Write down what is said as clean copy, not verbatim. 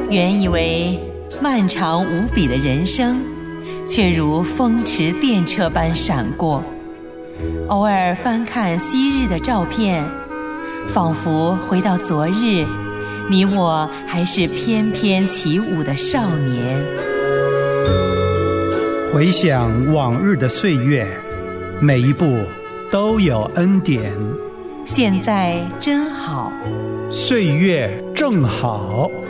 原以为漫长无比的人生，却如风驰电掣般闪过。偶尔翻看昔日的照片，仿佛回到昨日，你我还是翩翩起舞的少年。 回想往日的岁月，每一步都有恩典。 现在真好， 岁月正好。